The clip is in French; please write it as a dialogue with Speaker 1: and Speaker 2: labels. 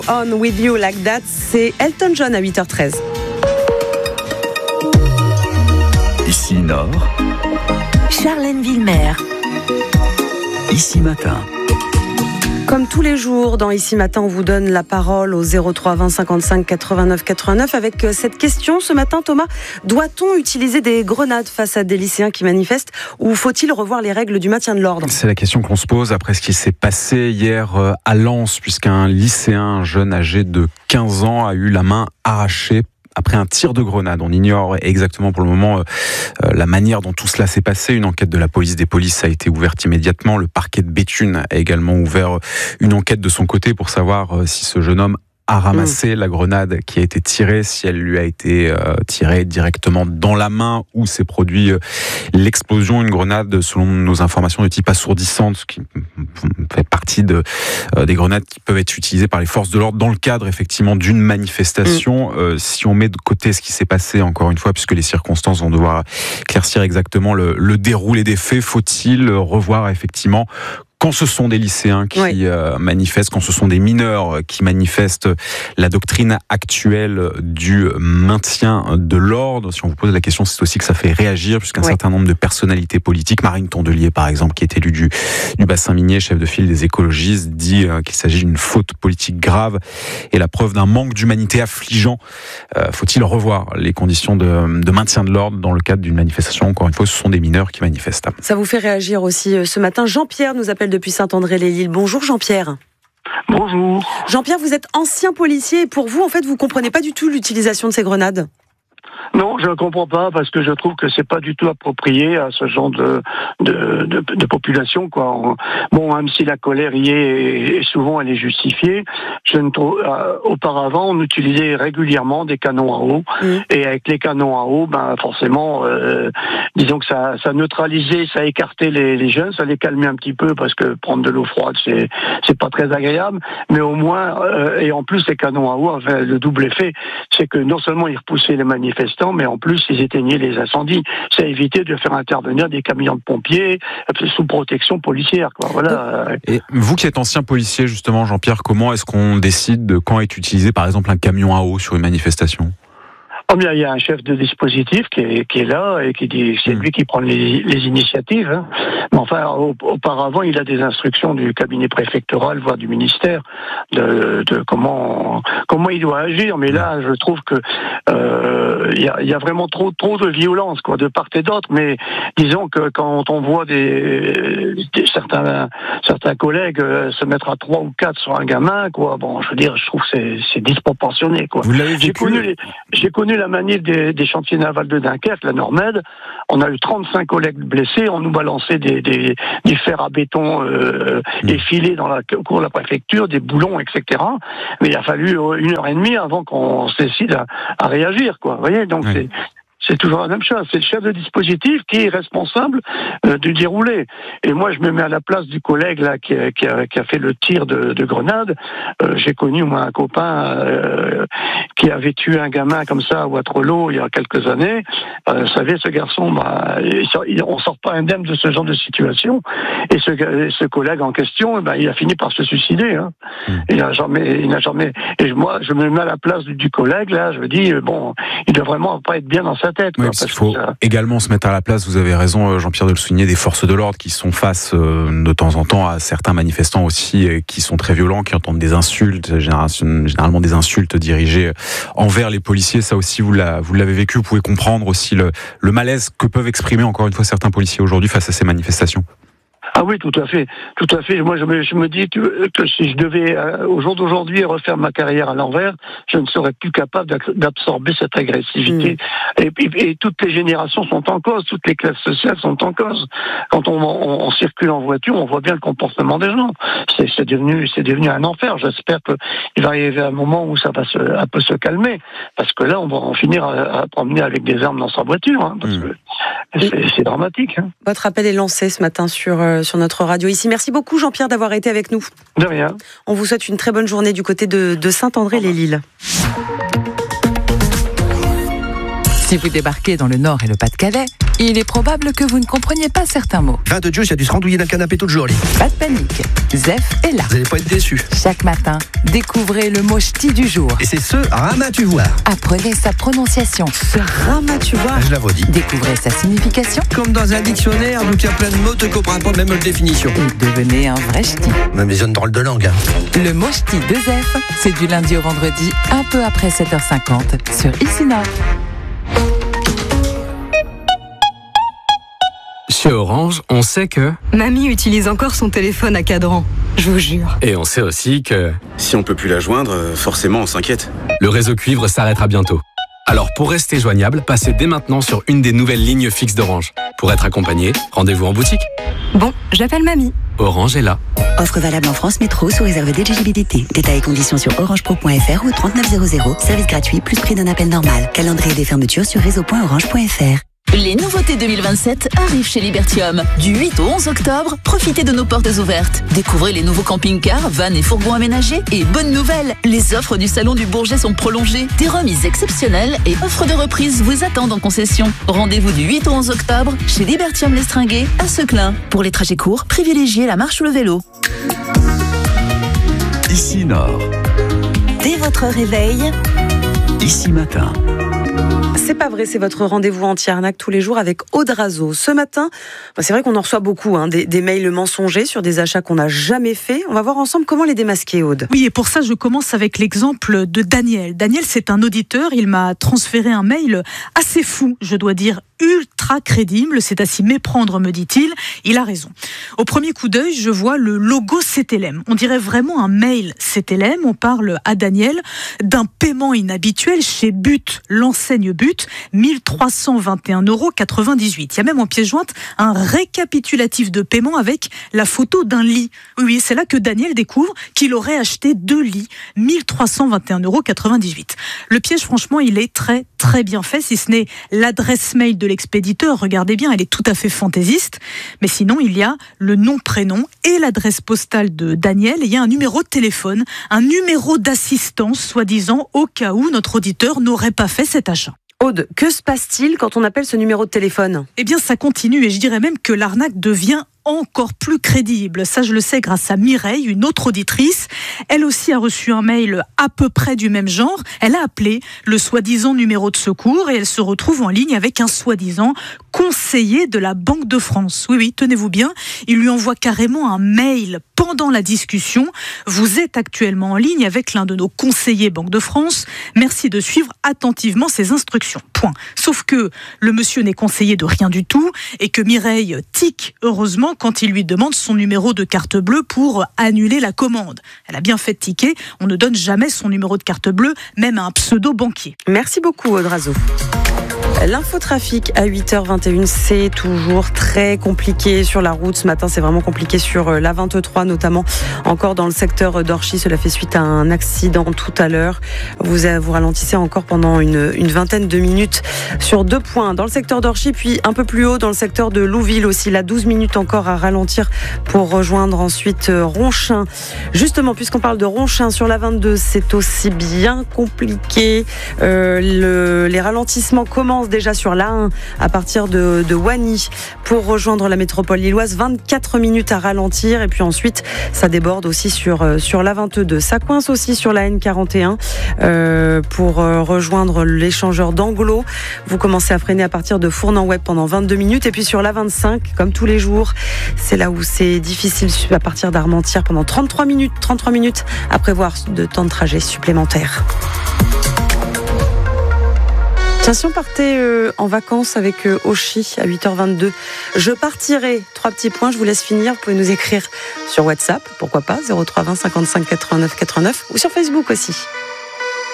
Speaker 1: On With You Like That, c'est Elton John à 8h13.
Speaker 2: Ici Nord,
Speaker 3: Charlène Villemer.
Speaker 2: Ici Matin.
Speaker 1: Comme tous les jours, dans Ici Matin, on vous donne la parole au 03 20 55 89 89 avec cette question ce matin, Thomas. Doit-on utiliser des grenades face à des lycéens qui manifestent ou faut-il revoir les règles du maintien de l'ordre ?
Speaker 4: C'est la question qu'on se pose après ce qui s'est passé hier à Lens, puisqu'un lycéen, un jeune âgé de 15 ans, a eu la main arrachée après un tir de grenade. On ignore exactement pour le moment la manière dont tout cela s'est passé. Une enquête de la police des polices a été ouverte immédiatement. Le parquet de Béthune a également ouvert une enquête de son côté pour savoir si ce jeune homme a ramassé la grenade qui a été tirée, si elle lui a été tirée directement dans la main ou s'est produit l'explosion. Une grenade, selon nos informations, de type assourdissante, ce qui fait partie des grenades qui peuvent être utilisées par les forces de l'ordre dans le cadre effectivement d'une manifestation. Si on met de côté ce qui s'est passé, encore une fois, puisque les circonstances vont devoir éclaircir exactement le déroulé des faits, faut-il revoir effectivement quand ce sont des lycéens qui manifestent, quand ce sont des mineurs qui manifestent, la doctrine actuelle du maintien de l'ordre. Si on vous pose la question, c'est aussi que ça fait réagir, puisqu'un certain nombre de personnalités politiques, Marine Tondelier par exemple, qui est élue du bassin minier, chef de file des écologistes, dit qu'il s'agit d'une faute politique grave et la preuve d'un manque d'humanité affligeant. Faut-il revoir les conditions de maintien de l'ordre dans le cadre d'une manifestation ? Encore une fois, ce sont des mineurs qui manifestent.
Speaker 1: Ça vous fait réagir aussi ce matin. Jean-Pierre nous appelle depuis Saint-André-les-Lilles. Bonjour Jean-Pierre.
Speaker 5: Bonjour.
Speaker 1: Jean-Pierre, vous êtes ancien policier et pour vous, en fait, vous comprenez pas du tout l'utilisation de ces grenades ?
Speaker 5: Non, je ne comprends pas parce que je trouve que c'est pas du tout approprié à ce genre de population, quoi. Bon, même si la colère y est et souvent elle est justifiée, je ne trouve. Auparavant, on utilisait régulièrement des canons à eau et avec les canons à eau, ben forcément, disons que ça neutralisait, ça écartait les jeunes, ça les calmait un petit peu parce que prendre de l'eau froide c'est pas très agréable, mais au moins et en plus les canons à eau avaient le double effet, c'est que non seulement ils repoussaient les manifestants, mais en plus ils éteignaient les incendies. Ça évitait de faire intervenir des camions de pompiers sous protection policière, quoi. Voilà.
Speaker 4: Et vous qui êtes ancien policier justement, Jean-Pierre, comment est-ce qu'on décide de quand est utilisé par exemple un camion à eau sur une manifestation ?
Speaker 5: Il y a un chef de dispositif qui est là et qui dit c'est lui qui prend les initiatives. Hein. Mais enfin, auparavant, il a des instructions du cabinet préfectoral, voire du ministère, de comment il doit agir. Mais là, je trouve que il y a vraiment trop de violence, quoi, de part et d'autre. Mais disons que quand on voit certains collègues se mettre à 3 ou 4 sur un gamin, quoi, bon, je veux dire, je trouve que c'est disproportionné, quoi.
Speaker 4: Vous l'avez vécu ?
Speaker 5: J'ai connu la manif des chantiers navals de Dunkerque, la Normède. On a eu 35 collègues blessés. On nous balançait des fers à béton effilés au cours de la préfecture, des boulons, etc. Mais il a fallu 1h30 avant qu'on se décide à réagir, quoi. Vous voyez, donc c'est toujours la même chose. C'est le chef de dispositif qui est responsable du déroulé. Et moi, je me mets à la place du collègue là qui a fait le tir de grenade. J'ai connu moi un copain qui avait tué un gamin comme ça à Waterloo il y a quelques années. Vous savez, ce garçon, on sort pas indemne de ce genre de situation. Et ce collègue en question, il a fini par se suicider. Hein. Il n'a jamais. Et moi, je me mets à la place du collègue là. Je me dis bon, il doit vraiment pas être bien dans sa tête.
Speaker 4: Oui, parce qu'il faut également se mettre à la place, vous avez raison Jean-Pierre de le souligner, des forces de l'ordre qui sont face de temps en temps à certains manifestants aussi qui sont très violents, qui entendent des insultes, généralement des insultes dirigées envers les policiers. Ça aussi, vous l'avez vécu, vous pouvez comprendre aussi le malaise que peuvent exprimer encore une fois certains policiers aujourd'hui face à ces manifestations.
Speaker 5: Ah oui, tout à fait, tout à fait. Moi, je me dis que si je devais, au jour d'aujourd'hui, refaire ma carrière à l'envers, je ne serais plus capable d'absorber cette agressivité. Et toutes les générations sont en cause, toutes les classes sociales sont en cause. Quand on circule en voiture, on voit bien le comportement des gens. C'est devenu un enfer. J'espère qu'il va arriver un moment où ça va un peu se calmer, parce que là, on va en finir à promener avec des armes dans sa voiture, hein, parce que c'est dramatique. Hein.
Speaker 1: Votre appel est lancé ce matin sur notre radio ici. Merci beaucoup Jean-Pierre d'avoir été avec nous.
Speaker 5: De rien.
Speaker 1: On vous souhaite une très bonne journée du côté de Saint-André-les-Lilles.
Speaker 3: Si vous débarquez dans le Nord et le Pas-de-Calais, il est probable que vous ne compreniez pas certains mots.
Speaker 6: Va de Dieu, il y a dû se randouiller d'un canapé toute journée.
Speaker 3: Pas de panique, Zef est là.
Speaker 6: Vous n'allez pas être déçus.
Speaker 3: Chaque matin, découvrez le mot ch'ti du jour.
Speaker 6: Et c'est ce ramatuvoir.
Speaker 3: Apprenez sa prononciation.
Speaker 1: Ce ramatuvoir.
Speaker 6: Je l'avais dit.
Speaker 3: Découvrez sa signification.
Speaker 6: Comme dans un dictionnaire, donc il y a plein de mots, tu ne comprends pas même la définition.
Speaker 3: Et devenez un vrai ch'ti.
Speaker 6: Même les zones drôles de langue.
Speaker 3: Le mot ch'ti de Zef, c'est du lundi au vendredi, un peu après 7h50 sur Ici Nord.
Speaker 7: Chez Orange, on sait que...
Speaker 8: Mamie utilise encore son téléphone à cadran, je vous jure.
Speaker 7: Et on sait aussi que...
Speaker 9: Si on peut plus la joindre, forcément on s'inquiète.
Speaker 7: Le réseau cuivre s'arrêtera bientôt. Alors pour rester joignable, passez dès maintenant sur une des nouvelles lignes fixes d'Orange. Pour être accompagné, rendez-vous en boutique.
Speaker 8: Bon, j'appelle Mamie.
Speaker 7: Orange est là.
Speaker 10: Offre valable en France Métro sous réserve d'éligibilité. Détails et conditions sur orangepro.fr ou 3900. Service gratuit plus prix d'un appel normal. Calendrier des fermetures sur réseau.orange.fr.
Speaker 11: Les nouveautés 2027 arrivent chez Libertium. Du 8 au 11 octobre, profitez de nos portes ouvertes. Découvrez les nouveaux camping-cars, vannes et fourgons aménagés. Et bonne nouvelle, les offres du Salon du Bourget sont prolongées. Des remises exceptionnelles et offres de reprise vous attendent en concession. Rendez-vous du 8 au 11 octobre chez Libertium Lestringuet à Seclin. Pour les trajets courts, privilégiez la marche ou le vélo.
Speaker 2: Ici Nord.
Speaker 3: Dès votre réveil,
Speaker 2: Ici Matin.
Speaker 1: C'est pas vrai, c'est votre rendez-vous anti-arnaque tous les jours avec Aude Razeau. Ce matin, c'est vrai qu'on en reçoit beaucoup, des mails mensongers sur des achats qu'on n'a jamais faits. On va voir ensemble comment les démasquer, Aude.
Speaker 12: Oui, et pour ça, je commence avec l'exemple de Daniel. Daniel, c'est un auditeur, il m'a transféré un mail assez fou, je dois dire, ultra crédible, c'est à s'y méprendre, me dit-il. Il a raison. Au premier coup d'œil, je vois le logo CTLM. On dirait vraiment un mail CTLM. On parle à Daniel d'un paiement inhabituel chez But, l'enseigne But, 1321,98 €. Il y a même en pièce jointe un récapitulatif de paiement avec la photo d'un lit. Oui, c'est là que Daniel découvre qu'il aurait acheté 2 lits, 1321,98 €. Le piège, franchement, il est très, très bien fait, si ce n'est l'adresse mail de l'expéditeur. Regardez bien, elle est tout à fait fantaisiste. Mais sinon, il y a le nom, prénom et l'adresse postale de Daniel. Et il y a un numéro de téléphone, un numéro d'assistance, soi-disant, au cas où notre auditeur n'aurait pas fait cet achat.
Speaker 1: Aude, que se passe-t-il quand on appelle ce numéro de téléphone ?
Speaker 12: Eh bien, ça continue et je dirais même que l'arnaque devient encore plus crédible. Ça, je le sais grâce à Mireille, une autre auditrice. Elle aussi a reçu un mail à peu près du même genre. Elle a appelé le soi-disant numéro de secours et elle se retrouve en ligne avec un soi-disant conseiller de la Banque de France. Oui, oui, tenez-vous bien. Il lui envoie carrément un mail pendant la discussion. Vous êtes actuellement en ligne avec l'un de nos conseillers Banque de France. Merci de suivre attentivement ces instructions. Point. Sauf que le monsieur n'est conseiller de rien du tout et que Mireille tique, heureusement, quand il lui demande son numéro de carte bleue pour annuler la commande. Elle a bien fait tiquer, on ne donne jamais son numéro de carte bleue, même à un pseudo-banquier.
Speaker 1: Merci beaucoup, Aude Razeau. L'infotrafic à 8h21, c'est toujours très compliqué sur la route. Ce matin, c'est vraiment compliqué sur la 23, notamment encore dans le secteur d'Orchy. Cela fait suite à un accident tout à l'heure. Vous ralentissez encore pendant une vingtaine de minutes sur 2 points. Dans le secteur d'Orchy, puis un peu plus haut dans le secteur de Louville aussi. Là, 12 minutes encore à ralentir pour rejoindre ensuite Ronchin. Justement, puisqu'on parle de Ronchin, sur la 22, c'est aussi bien compliqué. Les ralentissements commencent déjà sur l'A1 à partir de Wany pour rejoindre la métropole lilloise. 24 minutes à ralentir et puis ensuite ça déborde aussi sur la 22. Ça coince aussi sur la N41 pour rejoindre l'échangeur d'Anglo. Vous commencez à freiner à partir de Fournan-Web pendant 22 minutes et puis sur la 25, comme tous les jours, c'est là où c'est difficile à partir d'Armentières pendant 33 minutes à prévoir de temps de trajet supplémentaire. Tiens, si on partait en vacances avec Oshi à 8h22, je partirai. 3 petits points, je vous laisse finir. Vous pouvez nous écrire sur WhatsApp, pourquoi pas, 03 20 55 89 89 ou sur Facebook aussi.